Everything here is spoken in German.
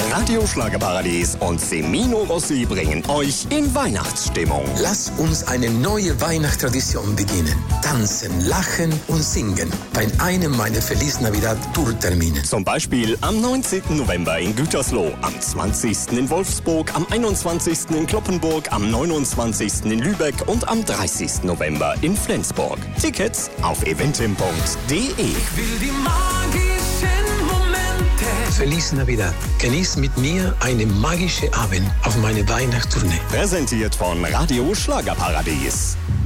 Radio Schlagerparadies und Semino Rossi bringen euch in Weihnachtsstimmung. Lass uns eine neue Weihnachtstradition beginnen. Tanzen, lachen und singen bei einem meiner Feliz Navidad Tourtermine. Zum Beispiel am 19. November in Gütersloh, am 20. in Wolfsburg, am 21. in Cloppenburg, am 29. in Lübeck und am 30. November in Flensburg. Tickets auf eventim.de. Ich will die magischen Momente. Feliz Navidad. Genieß mit mir einen magischen Abend auf meine Weihnachtstournee. Präsentiert von Radio Schlagerparadies.